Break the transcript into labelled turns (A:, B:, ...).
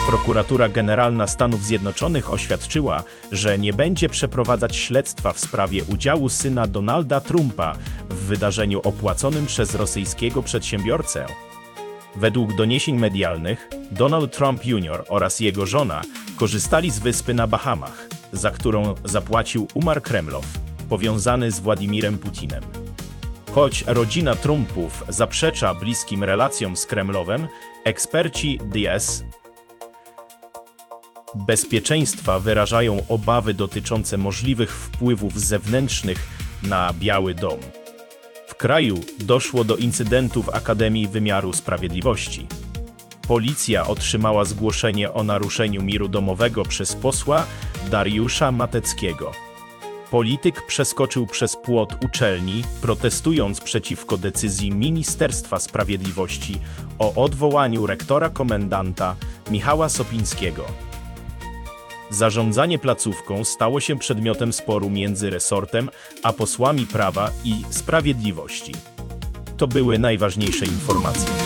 A: Prokuratura Generalna Stanów Zjednoczonych oświadczyła, że nie będzie przeprowadzać śledztwa w sprawie udziału syna Donalda Trumpa w wydarzeniu opłaconym przez rosyjskiego przedsiębiorcę. Według doniesień medialnych, Donald Trump Jr. oraz jego żona korzystali z wyspy na Bahamach, za którą zapłacił Umar Kremlow, powiązany z Władimirem Putinem. Choć rodzina Trumpów zaprzecza bliskim relacjom z Kremlowem, eksperci DS bezpieczeństwa wyrażają obawy dotyczące możliwych wpływów zewnętrznych na Biały Dom. W kraju doszło do incydentu w Akademii Wymiaru Sprawiedliwości. Policja otrzymała zgłoszenie o naruszeniu miru domowego przez posła Dariusza Mateckiego. Polityk przeskoczył przez płot uczelni, protestując przeciwko decyzji Ministerstwa Sprawiedliwości o odwołaniu rektora komendanta Michała Sopińskiego. Zarządzanie placówką stało się przedmiotem sporu między resortem a posłami Prawa i Sprawiedliwości. To były najważniejsze informacje.